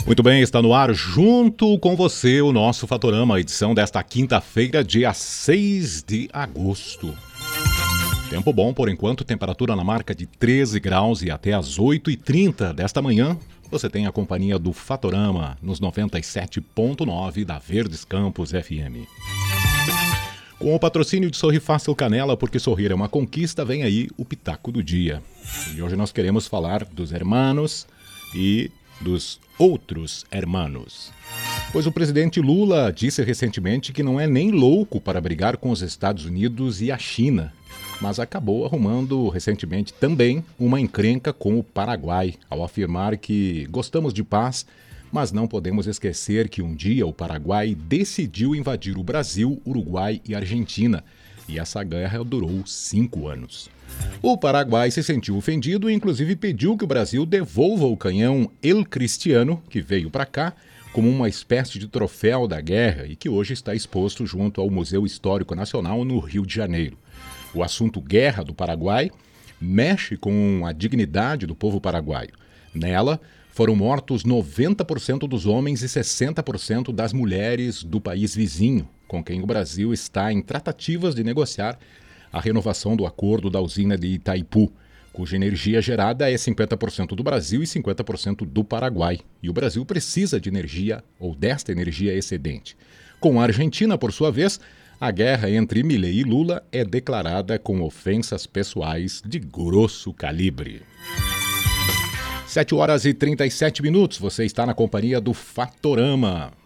Muito bem, está no ar junto com você o nosso Fatorama, edição desta quinta-feira, dia 6 de agosto. Tempo bom por enquanto, temperatura na marca de 13 graus e até às 8h30 desta manhã. Você tem a companhia do Fatorama nos 97.9 da Verdes Campos FM. Com o patrocínio de Sorri Fácil Canela, porque sorrir é uma conquista, vem aí o Pitaco do Dia. E hoje nós queremos falar dos hermanos e dos outros hermanos. Pois o presidente Lula disse recentemente que não é nem louco para brigar com os Estados Unidos e a China, mas acabou arrumando recentemente também uma encrenca com o Paraguai, ao afirmar que gostamos de paz, mas não podemos esquecer que um dia o Paraguai decidiu invadir o Brasil, Uruguai e Argentina, e essa guerra durou 5 anos. O Paraguai se sentiu ofendido e inclusive pediu que o Brasil devolva o canhão El Cristiano, que veio para cá, como uma espécie de troféu da guerra e que hoje está exposto junto ao Museu Histórico Nacional no Rio de Janeiro. O assunto guerra do Paraguai mexe com a dignidade do povo paraguaio. Nela, foram mortos 90% dos homens e 60% das mulheres do país vizinho, com quem o Brasil está em tratativas de negociar a renovação do acordo da usina de Itaipu, cuja energia gerada é 50% do Brasil e 50% do Paraguai. E o Brasil precisa de energia ou desta energia excedente. Com a Argentina, por sua vez, a guerra entre Milei e Lula é declarada com ofensas pessoais de grosso calibre. 7h37, você está na companhia do Fatorama.